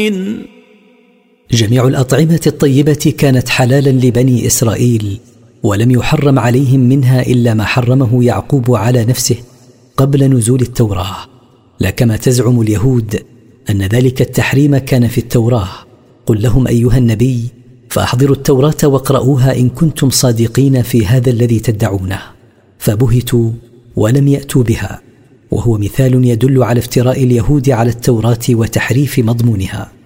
جميع الأطعمة الطيبة كانت حلالا لبني إسرائيل، ولم يحرم عليهم منها إلا ما حرمه يعقوب على نفسه قبل نزول التوراة، لا كما تزعم اليهود أن ذلك التحريم كان في التوراة. قل لهم أيها النبي: فأحضروا التوراة واقرؤوها إن كنتم صادقين في هذا الذي تدعونه. فبهتوا ولم يأتوا بها، وهو مثال يدل على افتراء اليهود على التوراة وتحريف مضمونها.